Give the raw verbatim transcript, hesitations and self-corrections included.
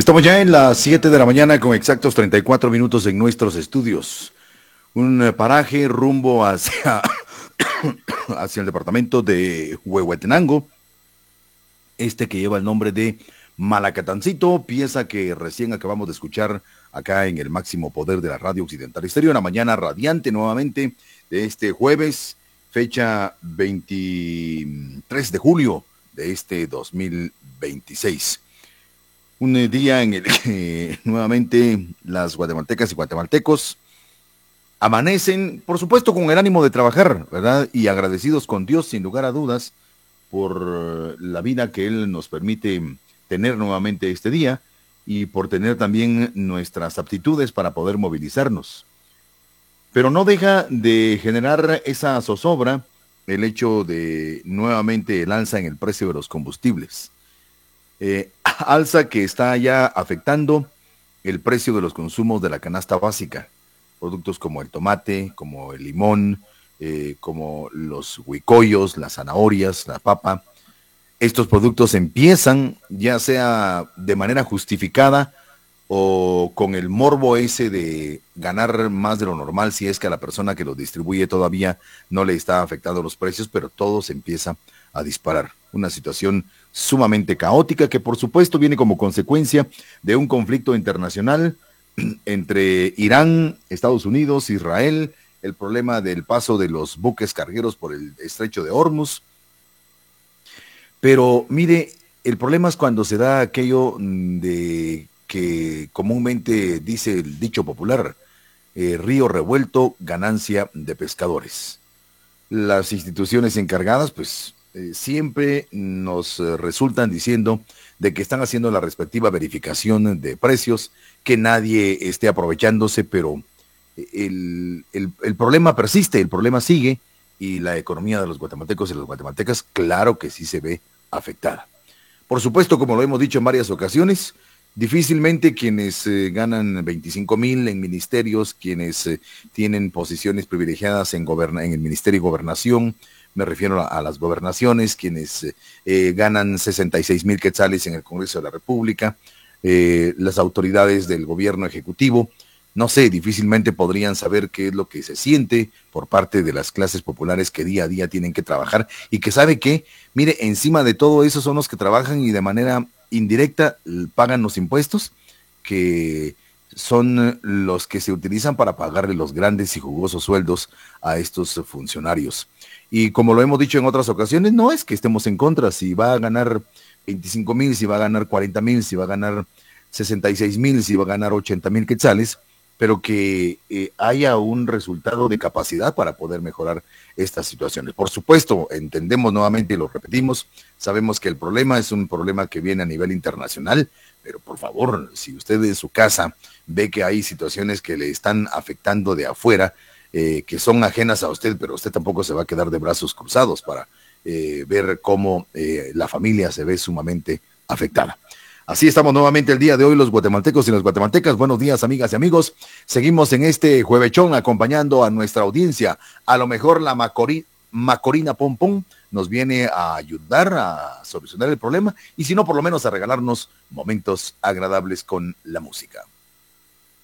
Estamos ya en las siete de la mañana con exactos treinta y cuatro minutos en nuestros estudios. Un paraje rumbo hacia, hacia el departamento de Huehuetenango, este que lleva el nombre de Malacatancito, pieza que recién acabamos de escuchar acá en el máximo poder de la radio occidental estéreo, en la mañana radiante nuevamente de este jueves, fecha veintitrés de julio de este dos mil veintiséis. Un día en el que nuevamente las guatemaltecas y guatemaltecos amanecen, por supuesto, con el ánimo de trabajar, ¿verdad? Y agradecidos con Dios, sin lugar a dudas, por la vida que Él nos permite tener nuevamente este día y por tener también nuestras aptitudes para poder movilizarnos. Pero no deja de generar esa zozobra el hecho de nuevamente el alza en el precio de los combustibles. Eh, alza que está ya afectando el precio de los consumos de la canasta básica. Productos como el tomate, como el limón, eh, como los huicoyos, las zanahorias, la papa. Estos productos empiezan, ya sea de manera justificada o con el morbo ese de ganar más de lo normal, si es que a la persona que los distribuye todavía no le está afectando los precios, pero todo se empieza a disparar. Una situación sumamente caótica que por supuesto viene como consecuencia de un conflicto internacional entre Irán, Estados Unidos, Israel, el problema del paso de los buques cargueros por el estrecho de Hormuz. Pero mire, el problema es cuando se da aquello de que comúnmente dice el dicho popular, eh, río revuelto, ganancia de pescadores. Las instituciones encargadas, pues, eh, siempre nos eh, resultan diciendo de que están haciendo la respectiva verificación de precios, que nadie esté aprovechándose, pero el, el, el problema persiste, el problema sigue, y la economía de los guatemaltecos y las guatemaltecas, claro que sí se ve afectada. Por supuesto, como lo hemos dicho en varias ocasiones, difícilmente quienes eh, ganan veinticinco mil en ministerios, quienes eh, tienen posiciones privilegiadas en, goberna en el Ministerio de Gobernación, me refiero a, a las gobernaciones, quienes eh, ganan sesenta y seis mil quetzales en el Congreso de la República, eh, las autoridades del gobierno ejecutivo, no sé, difícilmente podrían saber qué es lo que se siente por parte de las clases populares que día a día tienen que trabajar y que sabe que, mire, encima de todo eso son los que trabajan y de manera indirecta pagan los impuestos, que son los que se utilizan para pagarle los grandes y jugosos sueldos a estos funcionarios. Y como lo hemos dicho en otras ocasiones, no es que estemos en contra, si va a ganar veinticinco mil, si va a ganar cuarenta mil, si va a ganar sesenta y seis mil, si va a ganar ochenta mil quetzales, pero que eh, haya un resultado de capacidad para poder mejorar estas situaciones. Por supuesto, entendemos nuevamente y lo repetimos, sabemos que el problema es un problema que viene a nivel internacional, pero por favor, si usted en su casa ve que hay situaciones que le están afectando de afuera, eh, que son ajenas a usted, pero usted tampoco se va a quedar de brazos cruzados para eh, ver cómo eh, la familia se ve sumamente afectada. Así estamos nuevamente el día de hoy los guatemaltecos y las guatemaltecas. Buenos días, amigas y amigos. Seguimos en este juevechón acompañando a nuestra audiencia. A lo mejor la Macori, Macorina Pompón nos viene a ayudar a solucionar el problema y si no, por lo menos a regalarnos momentos agradables con la música.